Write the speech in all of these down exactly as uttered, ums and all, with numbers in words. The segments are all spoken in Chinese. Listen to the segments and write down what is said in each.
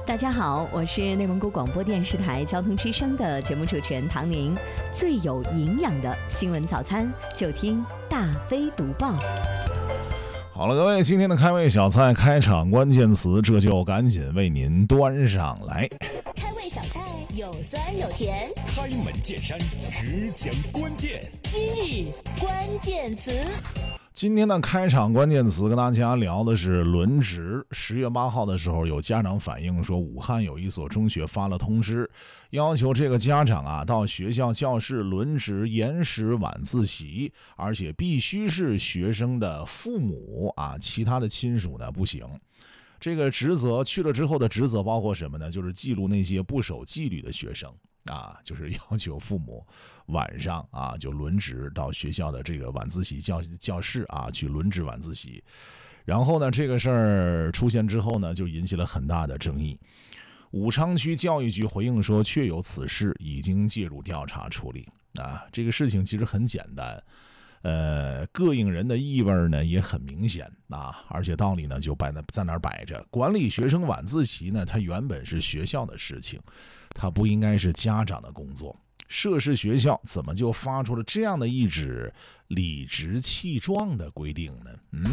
大家好，我是内蒙古广播电视台交通之声的节目主持人唐宁。最有营养的新闻早餐，就听大飞读报。 好了，各位，今天的开胃小菜开场关键词，这就赶紧为您端上来。 开胃小菜有酸有甜， 开门见山，只讲关键。 今日关键词。 今天的开场关键词跟大家聊的是轮值。十月八号的时候，有家长反映说，武汉有一所中学发了通知，要求这个家长啊到学校教室轮值延时晚自习，而且必须是学生的父母啊，其他的亲属呢不行。这个职责去了之后的职责包括什么呢？就是记录那些不守纪律的学生啊，就是要求父母晚上啊就轮值到学校的这个晚自习教教室啊去轮值晚自习。然后呢，这个事儿出现之后呢，就引起了很大的争议。武昌区教育局回应说，确有此事，已经介入调查处理啊。这个事情其实很简单。呃，膈应人的意味呢也很明显啊，而且道理呢就摆在在那儿摆着。管理学生晚自习呢，它原本是学校的事情，它不应该是家长的工作。涉事学校怎么就发出了这样的一纸理直气壮的规定呢？嗯。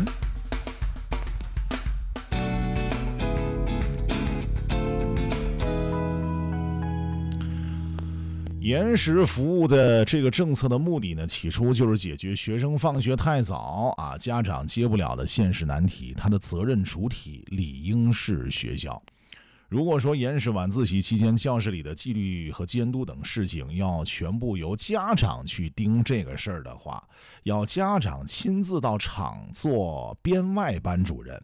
延时服务的这个政策的目的呢，起初就是解决学生放学太早啊，家长接不了的现实难题。它的责任主体理应是学校。如果说延时晚自习期间教室里的纪律和监督等事情要全部由家长去盯这个事儿的话，要家长亲自到场做编外班主任，